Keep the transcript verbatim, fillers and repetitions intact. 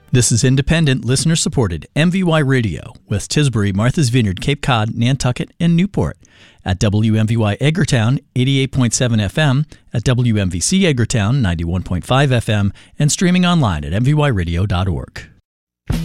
This is independent, listener-supported M V Y Radio, West Tisbury, Martha's Vineyard, Cape Cod, Nantucket, and Newport. At W M V Y Edgartown, eighty-eight point seven F M, at W M V C Edgartown, ninety-one point five F M, and streaming online at m v y radio dot org.